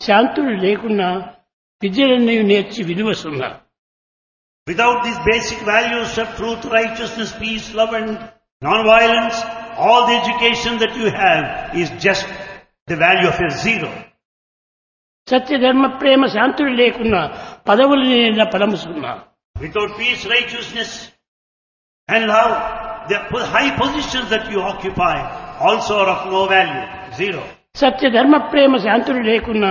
శాంతులు లేకున్నా విద్యలన్నీ నేర్చి విలువ సున్నా. Without these basic values of truth, righteousness, peace, love and non-violence, all the education that you have is just the value of a zero. సత్య ధర్మ ప్రేమ శాంతులు లేకున్నా పదవులు లేని ఫలము సున్నా. Without peace, righteousness and love, the high positions that you occupy also are of no value, zero. సత్య ధర్మ ప్రేమ శాంతులు లేకున్నా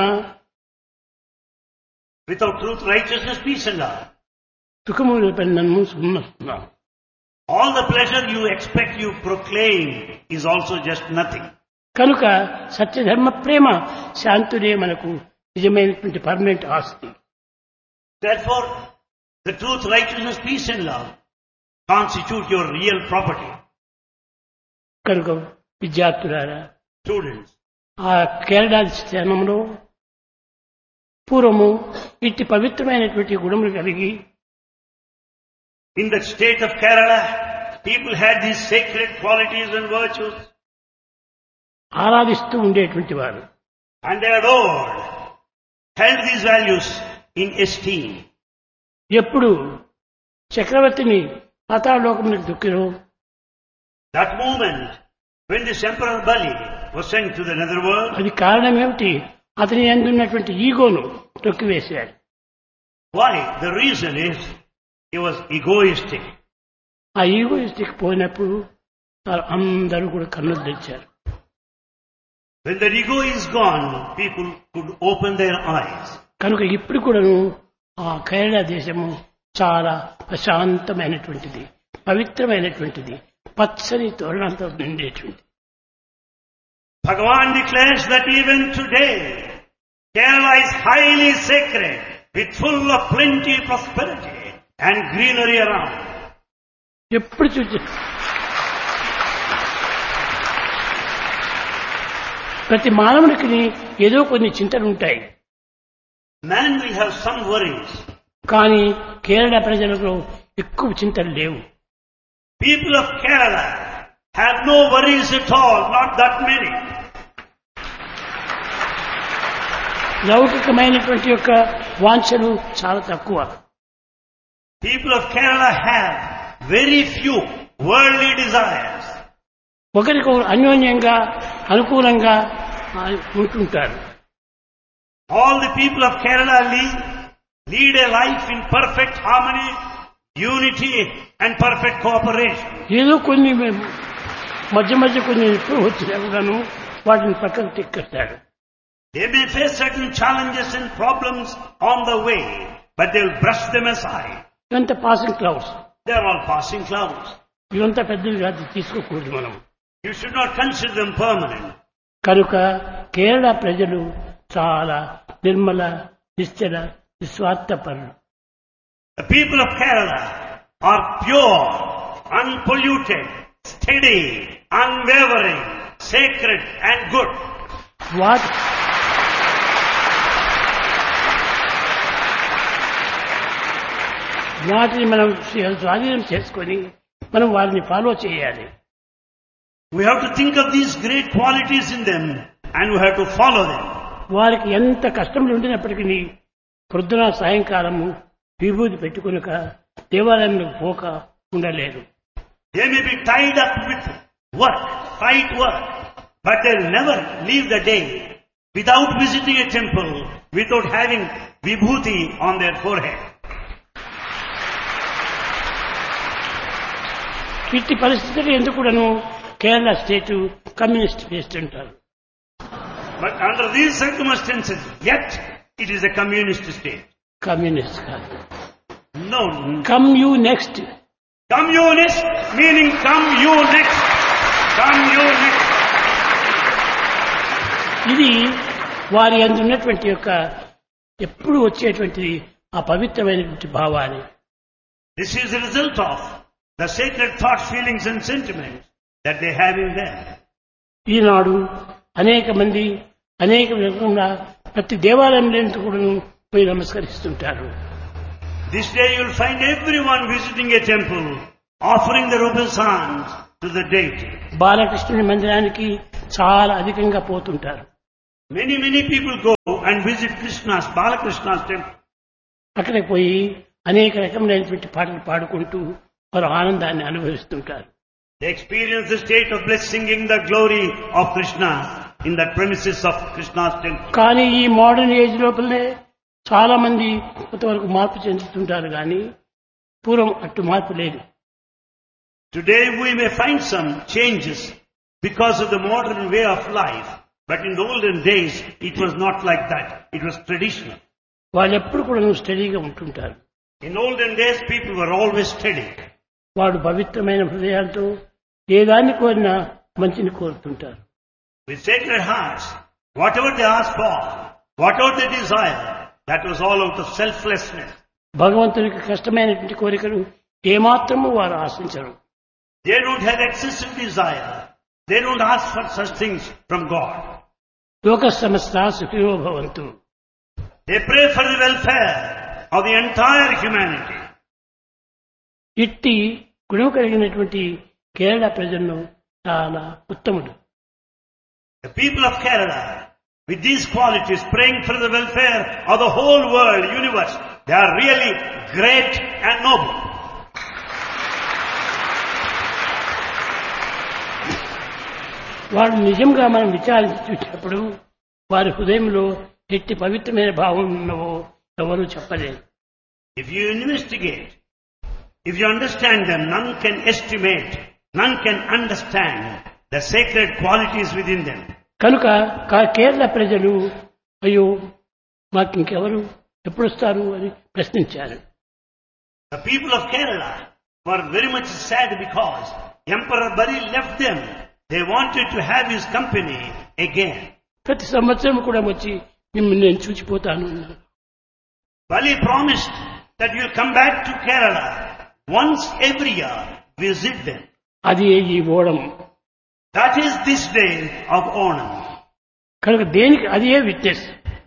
Without truth, righteousness, peace and love, సుఖముల పన్నము సున్నా. all the pleasure you expect, you proclaim, is also just nothing. కనుక సత్య ధర్మ ప్రేమ శాంతులే మనకు నిజమైనటువంటి permanent ఆస్తి. Therefore, the truth, righteousness, peace and love constitute your real property. కనుక విద్యార్థులారా, Students, ఆ కేరళ స్థానంలో పూర్వము ఇట్టి పవిత్రమైనటువంటి గుణములు కలిగి in the state of Kerala, people had these sacred qualities and virtues, ఆరాధిస్తూ ఉండేటువంటి వారు. and they adored, held these values in esteem. ఎప్పుడు చక్రవర్తిని పాతాళలోకములకు దుక్కిరో That moment, when this Emperor Bali was sent to the netherworld, అది కారణం ఏమిటి? అతని అందున్నటువంటి ఈగోను తొక్కివేశాడు. why? The reason is, he was egoistic. ఆ ఈగోయిస్టిక్ పోయినప్పుడు అందరూ కూడా కన్నులు తెచ్చారు. When the ego is gone, people could open their eyes. కనుక ఇప్పుడు కూడాను ఆ కేరళ దేశము చాలా ప్రశాంతమైనటువంటిది, పవిత్రమైనటువంటిది, పచ్చని తోరణంతో నిండేటువంటిది. Bhagavan declares that even today, Kerala is highly sacred, with full of plenty, prosperity and greenery around. ఎప్పుడు చూసి ప్రతి మానవునికి ఏదో కొన్ని చింతలు ఉంటాయి. Man will have some worries. కానీ కేరళ ప్రజలకు ఎక్కువ చింతలు లేవు. People of Kerala have no worries at all, not that many. లౌకికమైనటువంటి యొక్క వాంఛలు చాలా తక్కువ. People of Kerala have very few worldly desires. ఒకరికి అన్యోన్యంగా అనుకూలంగా ఉంటుంటారు. All the people of Kerala lead a life in perfect harmony, unity and perfect cooperation. ఏదో కొన్ని మధ్య మధ్య కొన్ని వచ్చినా కూడాను వాటిని పక్కన తిక్కేస్తాడు. They may face certain challenges and problems on the way, but they will brush them aside. ఇవంతా passing clouds. They are all passing clouds. ఇవంతా పెద్దవి కాదు, తీసుకోకూడదు మనం. You should not consider them permanent. కనుక కేరళ ప్రజలు చాలా నిర్మల, నిశ్చల, నిస్వార్థపరులు. The people of Kerala are pure, unpolluted, steady, unwavering, sacred and good. వాటిని మనం స్వాధీనం చేసుకొని మనం వారిని ఫాలో చేయాలి. We have to think of these great qualities in them and we have to follow them. వారికి ఎంత కష్టములు ఉండినప్పటికీ పొద్దున సాయంకాలము విభూతి పెట్టుకునక దేవాలయంలో పోక ఉండలేరు. They may be tied up with work, fight work, but they will never leave the day without visiting a temple, without having vibhuti on their forehead. ఇట్టి పరిస్థితులు ఎందుకును కేరళ స్టేట్ కమ్యూనిస్ట్ స్టేట్ అంటారు. But under these circumstances, yet it is a communist state. Communist కాదు. No. Come you next. Communist meaning come you next. Come you next. ఇది వారి యందు ఉన్నటువంటి యొక్క ఎప్పుడు వచ్చేటువంటిది ఆ పవిత్రమైనటువంటి భావాన్ని. This is the result of the sacred thoughts, feelings and sentiments that they have in them. ఈనాడు అనేక మంది అనేక విధంగా ప్రతి దేవాలయంలో కూడా పోయి నమస్కరిస్తుంటారు. This day you will find everyone visiting a temple, offering their obeisance to the deity. బాలకృష్ణుని మందిరానికి చాలా అధికంగా పోతుంటారు. Many people go and visit Krishna's, Balakrishna's temple. అక్కడికి పోయి అనేక రకములైనటువంటి పాటలు పాడుకుంటూ వారు ఆనందాన్ని అనుభవిస్తుంటారు. They experience the state of bliss singing the glory of Krishna in the premises of Krishna's temple. కానీ ఈ మోడర్న్ ఏజ్ లోపలనే చాలా మంది కొంతవరకు మార్పు చెందుతుంటారు కానీ పూర్వం అటు మార్పు లేదు. Today we may find some changes because of the modern way of life, but in the olden days it was not like that. It was traditional. వాళ్ళు ఎప్పుడు కూడా స్టడీగా ఉంటుంటారు. In olden days people were always steady. వాడు పవిత్రమైన హృదయాలతో ఏ దాన్ని కోరినా మంచిని కోరుతుంటారు. With sacred hearts, whatever they ask for, whatever they desire, that was all out of selflessness. భగవంతునికి కష్టమైనటువంటి కోరికలు ఏమాత్రము వారు ఆశించరు. They don't have excessive desire. They don't ask for such things from God. లోక సమస్త సుఖినో భవంతు. They pray for the welfare of the entire humanity. ఇట్టి గుణం కలిగినటువంటి కేరళ ప్రజలను చాలా ఉత్తముడు. The people of Kerala, with these qualities, praying for the welfare of the whole world, universe, they are really great and noble. వారు నిజంగా మనం విచారించి చూసినప్పుడు వారి హృదయంలో ఎట్టి పవిత్రమైన భావం ఉన్నవో ఎవరూ చెప్పలేరు. If you investigate, if you understand them, none can estimate, none can understand the sacred qualities within them. కనుక కేరళ ప్రజలు అయ్యో మాకు ఇంకెవరు ఎప్పుడు వస్తారు అని ప్రశ్నించారు. The people of Kerala were very much sad because Emperor Bali left them. They wanted to have his company again. ప్రతి సంవత్సరం కూడా వచ్చి మిమ్మల్ని నేను చూచిపోతాను అన్నారు. Bali promised that you will come back to Kerala once every year, visit them. అది ఈ Onam. That is this day of Onam. కనుక దేనికి అదే witness.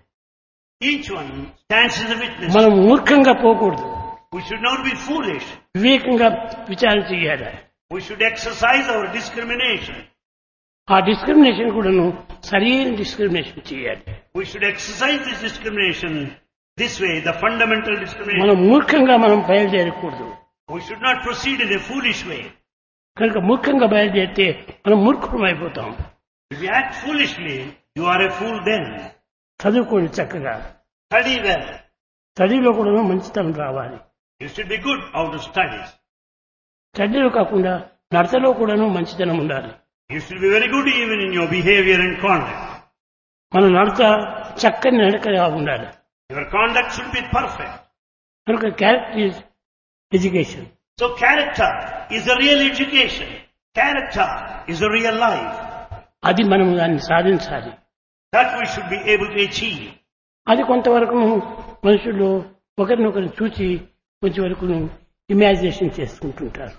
Each one stands as a witness. మనం మూర్ఖంగా పోకూడదు. We should not be foolish. వివేకంగా విచారణ చేయాలి. We should exercise our discrimination. ఆ డిస్క్రిమినేషన్ కూడాను సరైన డిస్క్రిమినేషన్ చేయాలి. We should exercise this discrimination this way, the fundamental discrimination. మనం మూర్ఖంగా మనం బయలుదేరకూడదు. We should not proceed in a foolish way. కనుక మూర్ఖంగా బయలుదేరితే మనం మూర్ఖం అయిపోతాం. If you act foolishly, you are a fool then. చదువుకోండి చక్కగా. Study well. స్టడీలో కూడా మంచితనం రావాలి. You should be good out of studies. స్టడీలో కాకుండా నడతలో కూడాను మంచితనం ఉండాలి. You should be very good even in your behavior and conduct. మన నడత చక్కని నడకగా ఉండాలి. Your conduct should be perfect. కనుక character is education. So character is a real education. Character is a real life. అది మనం దాన్ని సాధించాలి. That we should be able to achieve. అది కొంతవరకు మనుషులు ఒకరినొకరు చూసి కొంచెం వరకు imagination చేసుకుంటుంటారు.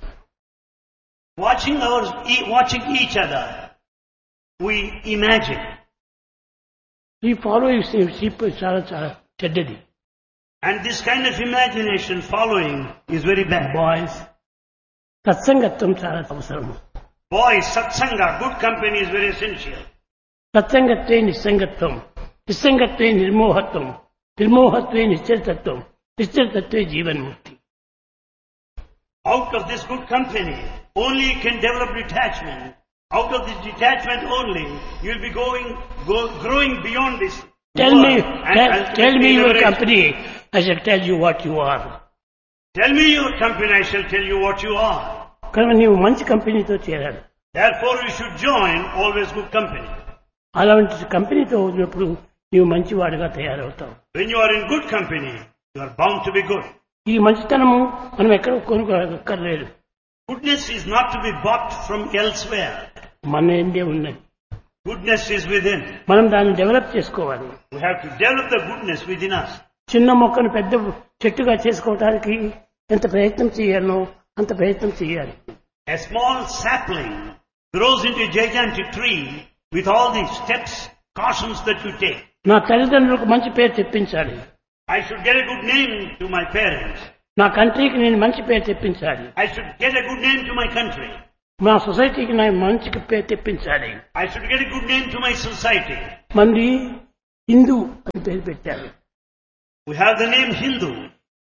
Watching each other, we imagine. ఈ ఫాలోయింగ్ చాలా చాలా చెడ్డది. And this kind of imagination following is very bad. Boys సత్సంగత్వం చాలా అవసరం. Boys, satsanga, good company is very essential. సత్సంగత్వే నిస్సంగత్వం, నిస్సంగత్వే నిర్మోహత్వం, నిర్మోహత్వే నిశ్చలతత్వం, నిశ్చలతత్వే జీవన్ముక్తి. Out of this good company, only you can develop detachment. Out of this detachment only, you will be growing beyond this. Tell me your company, I shall tell you what you are. Tell me your company, I shall tell you what you are. కనుక నీవు మంచి కంపెనీతో చేరాలి. Therefore, you should join always good company. అలాంటి కంపెనీతో ఉన్నప్పుడు నీవు మంచివాడిగా తయారవుతావు. When you are in good company, you are bound to be good. ఈ మంచితనము మనం ఎక్కడ కొనుక్కోక్కర్లేదు. Goodness is not to be bought from elsewhere. మన ఎందే ఉన్నది. Goodness is within. మనం దాన్ని డెవలప్ చేసుకోవాలి. We have to develop the goodness within us. చిన్న మొక్కను పెద్ద చెట్టుగా చేసుకోవడానికి ఎంత ప్రయత్నం చేయాలో అంత ప్రయత్నం చేయాలి. A small sapling grows into a gigantic tree with all the steps, cautions that you take. నా తల్లిదండ్రులకు మంచి పేరు తెప్పించాలి. I should get a good name to my parents. నా కంట్రీకి నేను మంచి పేరు తెప్పించాలి. I should get a good name to my country. మా సొసైటీకి నేను మంచి పేరు తెప్పించాలి. I should get a good name to my society. మంది హిందూ అని పేరు పెట్టారు. We have the name Hindu.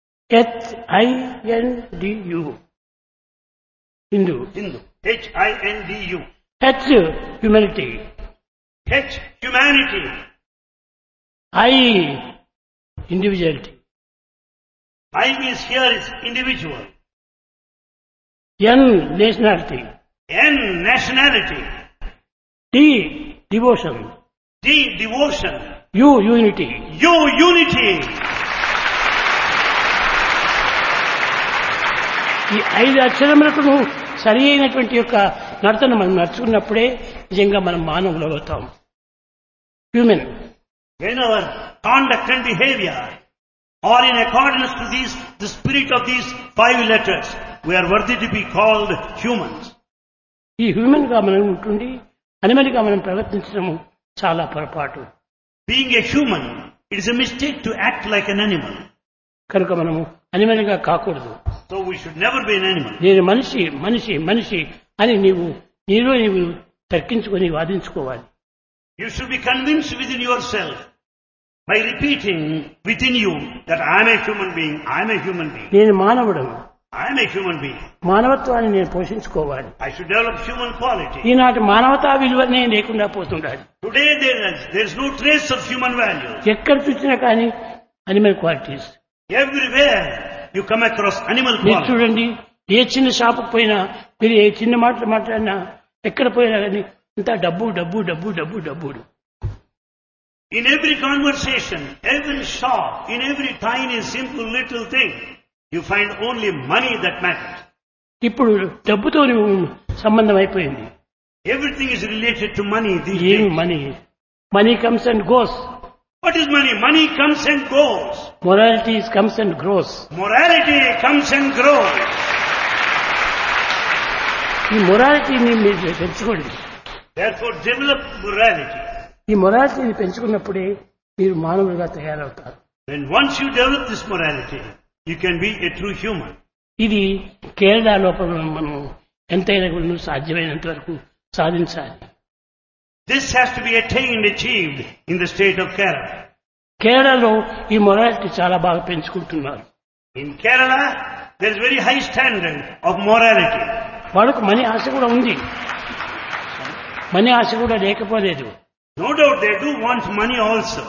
HINDU. Hindu. Hindu. HINDU. H humanity. H humanity. I individuality. I means here is individual. N nationality. N nationality. D devotion. D devotion. U unity. U unity. ఈ 5 అక్షరములకు సరి అయినటువంటి యొక్క నడతను మనం నడుచుకున్నప్పుడే నిజంగా మనం మానవులు అవుతాం. Human. When our conduct and behavior are in accordance to the spirit of these 5 letters, we are worthy to be called humans. ఈ హ్యూమన్ గా మనం ఉంటుండి అనిమల్ గా మనం ప్రవర్తించడం చాలా పొరపాటు. Being a human, it is a mistake to act like an animal. కనుక మనము అనిమల్ గా కాకూడదు. So we should never be an animal. నేను మనిషి మనిషి మనిషి అని నీలో నీవు తర్కించుకొని వాదించుకోవాలి. You should be convinced within yourself by repeating within you that I am a human being, I am a human being. నేను మానవుడను. I am a human being. మానవత్వాన్ని నేను పోషించుకోవాలి. I should develop human quality. ఈనాటి మానవతా విలువనే లేకుండా పోతుండాలి. Today there is no trace of human value. ఎక్కడ చూసినా కానీ animal qualities. Everywhere you come across animal మీరు quality. చూడండి, ఏ చిన్న షాపుకు పోయినా, మీరు ఏ చిన్న మాటలు మాట్లాడినా, ఎక్కడ పోయినా కానీ అంతా డబ్బు డబ్బు డబ్బు డబ్బు డబ్బు. In every conversation, every shop, in every tiny, simple little thing, you find only money that matters. ఇప్పుడు డబ్బుతో సంబంధం అయిపోయింది. Everything is related to money these ఏమి days. Money? Money comes and goes. What is money? Money comes and goes. Morality comes and grows. Morality comes and grows. ఈ మొరాలిటీని మీరు పెంచుకోండి. Therefore, develop morality. ఈ మొరాలిటీని పెంచుకున్నప్పుడే మీరు మానవులుగా తయారవుతారు. When once you develop this morality, you can be a true human. ఇది కేరళ లోపల మనం ఎంతైనా కూడా సాధ్యమైనంత వరకు సాధించాలి. This has to be attained, achieved in the state of Kerala. కేరళలో ఈ మొరాలిటీ చాలా బాగా పెంచుకుంటున్నారు. In Kerala, there is very high standard of morality. వాళ్ళకు మనీ ఆశ కూడా ఉంది. మనీ ఆశ కూడా లేకపోలేదు. No doubt they do want money also.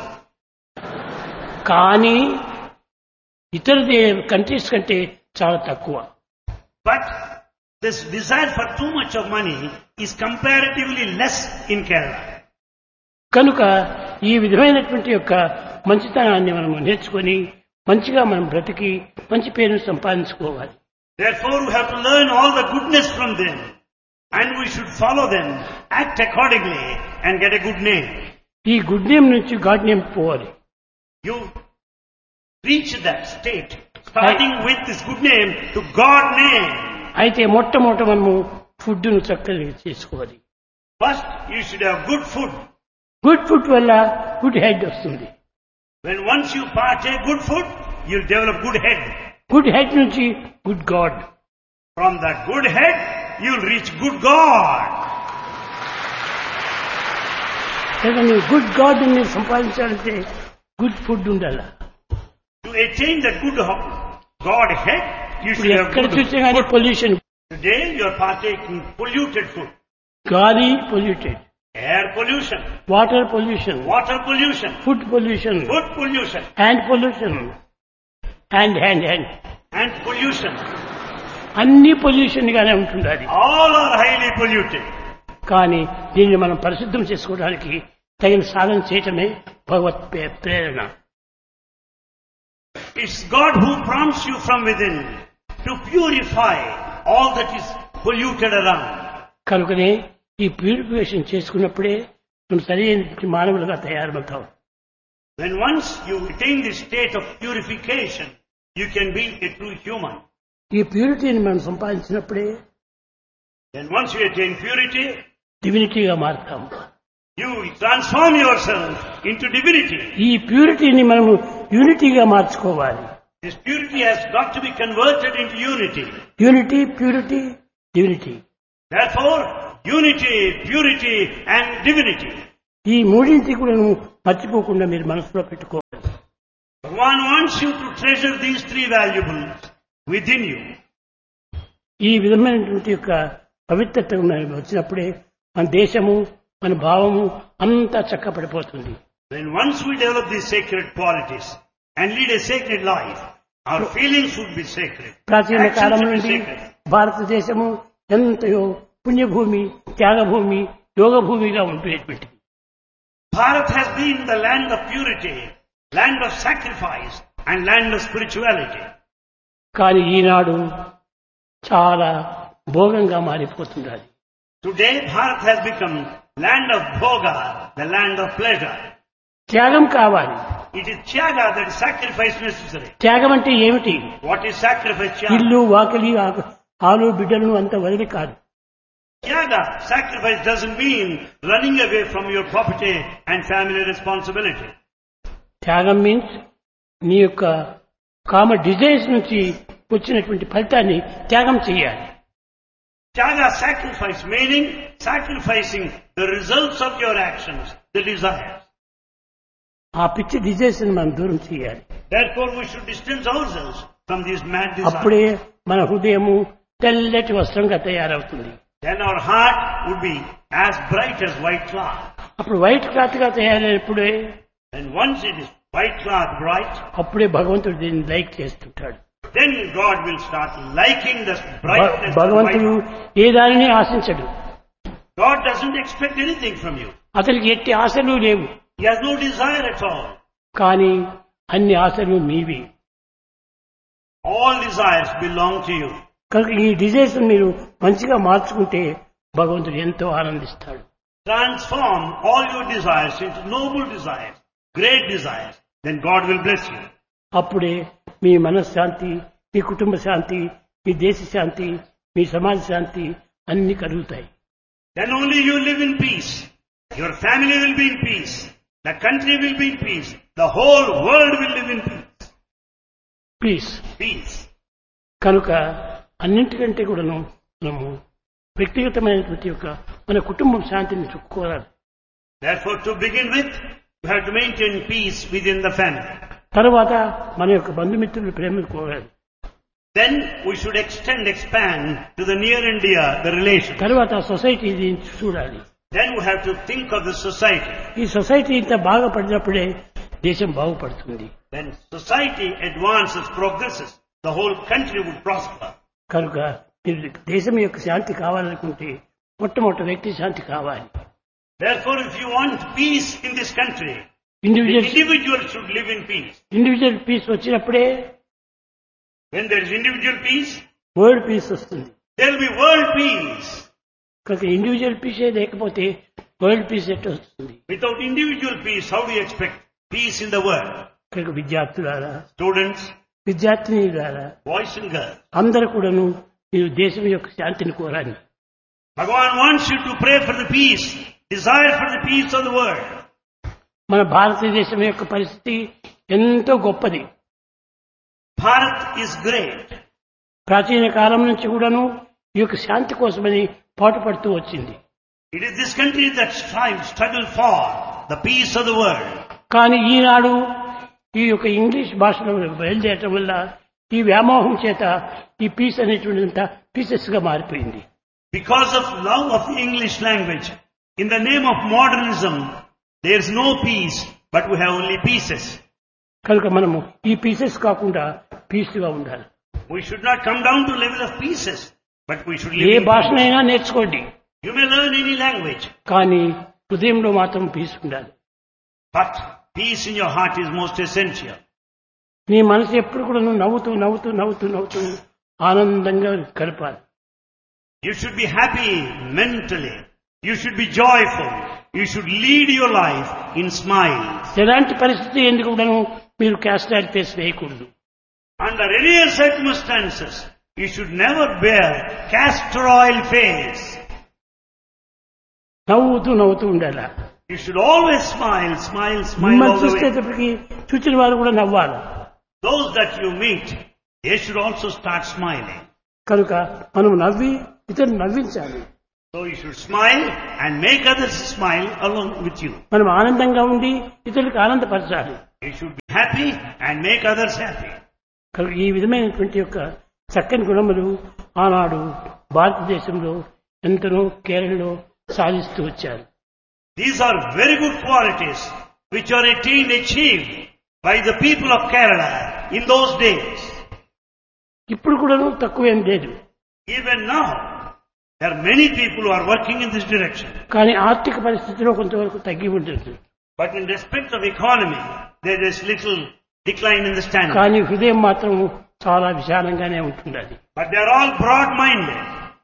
కానీ ఇతర కంట్రీస్ కంటే చాలా తక్కువ. But this desire for too much of money is comparatively less in Kerala. కనుక ఈ విధమైనటువంటి యొక్క మంచితనాన్ని మనం నేర్చుకొని మంచిగా మనం బ్రతికి మంచి పేరును సంపాదించుకోవాలి. Therefore, we have to learn all the goodness from them, and we should follow them, act accordingly, and get a good name. ఈ గుడ్ నేమ్ నుంచి గాడ్ నేమ్ పోవాలి. You reach that state, starting with this good name to God name. అయితే మొట్టమొదట మనము ఫుడ్ను చక్కగా చేసుకోవాలి. First, you should have good food. Good food వల్ల good head వస్తుంది. When once you partake good food, you'll develop good head. Good head నుంచి good God. From that good head, you'll reach good God. నువ్వు good God ని సంపాదించాలంటే good food ఉండాలి. To attain that good God head, you should have ఎక్కడ good చూసినా కానీ food. Pollution. Today, you're partaking polluted food. గాలి polluted, Air pollution, water pollution, water pollution, food pollution, food pollution, hand pollution, hand hand hand and pollution. అన్ని pollution గానే ఉంటుండాలి. All are highly polluted. కానీ దీన్ని మనం పరిశుద్ధం చేసుకోవడానికి తగిన సాధన చేయటమే భగవత్ ప్రేరణ. It's God who prompts you from within to purify all that is polluted around. కనుకనే ఈ ప్యూరిఫికేషన్ చేసుకున్నప్పుడే మనం సరైన మానవులుగా తయారవుతాం. When once you attain this state of purification, you can be a true human. ఈ ప్యూరిటీని మనం సంపాదించినప్పుడే Then once you attain purity, డివినిటీగా మారుతాం. you transform yourself into divinity. ఈ ప్యూరిటీని మనము యూనిటీగా మార్చుకోవాలి. This purity has got to be converted into unity. Unity, purity, divinity. Therefore, unity, purity and divinity. ఈ మూడింటి కూడా మర్చిపోకుండా మీరు మనసులో పెట్టుకోవాలి. Bhagavan wants you to treasure these three valuables within you. ఈ విధమైనటువంటి యొక్క పవిత్రత వచ్చినప్పుడే మన దేశము మన భావము అంతా చక్కపడిపోతుంది. When once we develop these sacred qualities and lead a sacred life, our feelings would be sacred. ప్రాచీన Actions కాలం would be నుండి sacred. భారతదేశము ఎంతయో పుణ్యభూమి, త్యాగభూమి, యోగభూమిగా ఉండేటువంటిది. Bharat has been the land of purity, land of sacrifice and land of spirituality. కానీ ఈనాడు చాలా భోగంగా మారిపోతున్నది. Today Bharat has become land of bhoga, the land of pleasure. త్యాగం కావాలి. It is tyaga, that is sacrifice necessary. త్యాగం అంటే ఏమిటి? What is sacrifice? Tyaga. ఇల్లు వాకిలి ఆలు బిడ్డలను అంత వదిలి కాదు. Tyaga, sacrifice doesn't mean running away from your property and family responsibility. త్యాగం మీన్స్ నీ యొక్క కామ డిజైర్స్ నుంచి వచ్చినటువంటి ఫలితాన్ని త్యాగం చేయాలి. Tyaga, sacrifice, meaning sacrificing the results of your actions, the desires. ఆ పిచ్చి డిజైర్స్ మనం దూరం చేయాలి. Therefore we should distance ourselves from these mad desires. అప్పుడే మన హృదయము తెల్లటి వస్త్రంగా తయారవుతుంది. Then our heart would be as bright as white cloth. అప్పుడు వైట్ క్లాత్ గా తయారైనప్పుడే And once it is white cloth bright, అప్పుడే భగవంతుడు దీన్ని లైక్ చేస్తుంటాడు. then God will start liking the brightness of భగవంతుడు white. ఏ దానిని ఆశించడు. God doesn't expect anything from you. అతనికి ఎట్టి ఆశలు లేవు. He has no desire at all. కానీ అన్ని ఆశలు మీవి. All desires belong to you. కనుక ఈ డిజైర్స్ మీరు మంచిగా మార్చుకుంటే భగవంతుడు ఎంతో ఆనందిస్తాడు. Transform all your desires into noble desires, great desires. Then God will bless you. అప్పుడే మీ మనశ్శాంతి, మీ కుటుంబ శాంతి, మీ దేశ శాంతి, మీ సమాజ శాంతి అన్ని కలుగుతాయి. Then only you live in peace. Your family will be in peace. The country will be in peace. The whole world will live in peace. Piece. Peace. కనుక అన్నింటికంటే కూడాను మనము వ్యక్తిగతమైనటువంటి యొక్క మన కుటుంబం శాంతిని చూసుకోవాలి. Therefore, to begin with, you have to maintain peace within the family. తర్వాత మన యొక్క బంధుమిత్రులు ప్రేమను కోరాలి. Then we should expand to the near and dear, the relation. తర్వాత సొసైటీ చూడాలి. Then we have to think of the society. ఈ society ఇంత బాగా పడినప్పుడే దేశం బాగుపడుతుంది. When society advances, progresses, the whole country would prosper. కనుక మీరు దేశం యొక్క శాంతి కావాలనుకుంటే మొట్టమొదటి వ్యక్తి శాంతి కావాలి. Therefore, if you want peace in this country, the individual individual should live in peace. Individual piece వచ్చినప్పుడే When there is individual peace, world peace వస్తుంది. there will be world peace. కనుక ఇండివిజువల్ పీసే లేకపోతే వరల్డ్ పీస్ ఎట్లా వస్తుంది? Without individual peace, how do you expect peace in the world? కనుక విద్యార్థులారా, Students, విద్యార్థినిలారా boys and girls, అందరూ కూడాను మీరు దేశం యొక్క శాంతిని కోరాలి. Bhagavan wants you to pray for the peace, desire for the peace of the world. మన భారతదేశం యొక్క పరిస్థితి ఎంతో గొప్పది. Bharat is great. ప్రాచీన కాలం నుంచి కూడాను ఈ యొక్క శాంతి కోసమని పాటుపడుతూ వచ్చింది. It is this country that struggle for the peace of the world. కానీ ఈనాడు ఈ యొక్క ఇంగ్లీష్ భాషలో బయలుదేరటం వల్ల ఈ వ్యామోహం చేత ఈ పీస్ అనేటువంటిదంతా పీసెస్ గా మారిపోయింది. Because of love of the English language, in the name of modernism, there is no peace, but we have only pieces. కనుక మనము ఈ పీసెస్ కాకుండా పీస్ గా ఉండాలి. We should not come down to level of pieces, but we should live A in peace. భాషనైనా నేర్చుకోండి, You may learn any language, కానీ హృదయంలో మాత్రం పీస్ ఉండాలి. but peace in your heart is most essential. నీ మనసు ఎప్పుడు కూడా నవ్వుతూ నవ్వుతూ నవ్వుతూ నవ్వుతూ ఆనందంగా గడపాలి. You should be happy mentally. You should be joyful. You should lead your life in smiles. ఎలాంటి పరిస్థితి ఎందుకు కూడాను మీరు క్యాస్టర్ ఫేస్ వేయకూడదు. Under any circumstances, you should never bear castor oil face. నవ్వుతూ నవ్వుతూ ఉండాలి. You should always smile, smile, smile మిమ్మల్ని all the way. చూసేటప్పటికి చూచిన వారు కూడా నవ్వాలి. Those that you meet, they should also start smiling. కనుక మనం నవ్వి ఇతరులు నవ్వించాలి. So you should smile and make others smile along with you. మనం ఆనందంగా ఉండి ఇతరులకు ఆనందపరచాలి. You should be happy and make others happy. కనుక ఈ విధమైనటువంటి యొక్క చక్కని గుణములు ఆనాడు భారతదేశంలో ఎంతనో కేరళలో సాధిస్తూ వచ్చారు. These are very good qualities which are achieved by the people of Kerala in those days. ఇప్పుడు కూడా తక్కువేం లేదు. Even now, there are many people who are working in this direction. కానీ ఆర్థిక పరిస్థితిలో కొంతవరకు తగ్గి ఉంటుంది. But in respect of economy, there is little decline in the standard. కానీ హృదయం మాత్రం చాలా విశాలంగానే ఉంటుంది. But they are all broad-minded.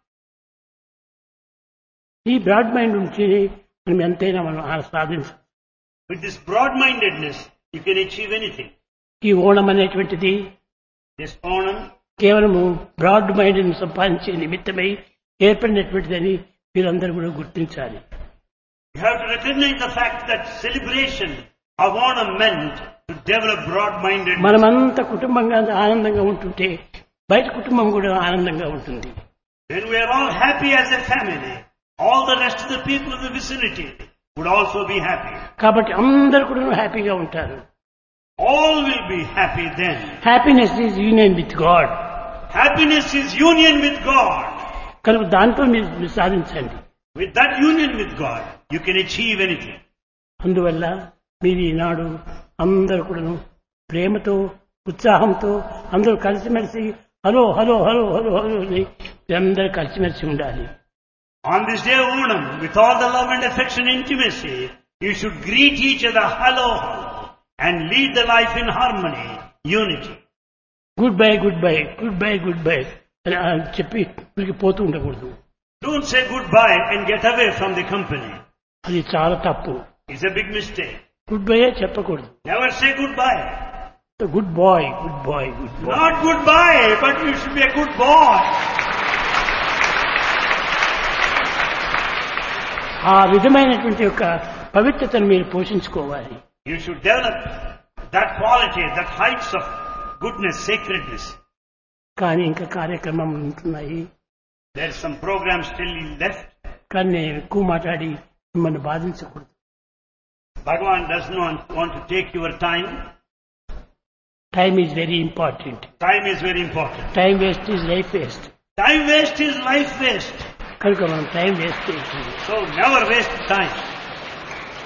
ఈ బ్రాడ్ మైండ్ నుంచి మనం ఎంతైనా మనం సాధించాలి. With this broad-mindedness, you can achieve anything. ఈ ఓణం అనేటువంటిది This Onam, కేవలము బ్రాడ్ మైండ్ ని సంపాదించే నిమిత్తమై ఏర్పడినటువంటిదని మీరందరూ కూడా గుర్తించాలి. you have to recognize the fact that celebration of Onam meant to develop broad-mindedness. మనమంతా కుటుంబంగా ఆనందంగా ఉంటుంటే బయట కుటుంబం కూడా ఆనందంగా ఉంటుంది. When we are all happy as a family, all the rest of the people in the vicinity would also be happy. కాబట్టి అందరూ కూడా హ్యాపీగా ఉంటారు. All will be happy then. Happiness is union with God. Happiness is union with God. కనుక దాంట్లో మీరు సాధించండి. With that union with God, you can achieve anything. అందువల్ల మీరు ఈనాడు అందరూ కూడా ప్రేమతో ఉత్సాహంతో అందరూ కలిసిమెలిసి hello hello hello hello hello అని అందరూ కలిసిమెలిసి ఉండాలి. On this day of Onam, with all the love and affection and intimacy, you should greet each other hello, hello, and lead the life in harmony, unity. Good bye good bye good bye good bye అని చెప్పి వీళ్ళకి పోతూ ఉండకూడదు. Don't say goodbye and get away from the company. అది చాలా తప్పు. It's a big mistake. Good bye చెప్పకూడదు. Never say goodbye. Good bye good bye good bye. Not goodbye, but you should be a good boy. ఆ విధమైనటువంటి యొక్క పవిత్రతను మీరు పోషించుకోవాలి. You should develop that quality, that heights of goodness, sacredness. కానీ ఇంకా కార్యక్రమం ఉంటున్నాయి. There is some program still left. కానీ నేను ఎక్కువ మాట్లాడి మిమ్మల్ని బాధించకూడదు. Bhagavan does not want to take your time. Time is very important. Time is very important. Time waste is life waste. Time waste is life waste. కనుక మనం time waste చేయాలి. So never waste time.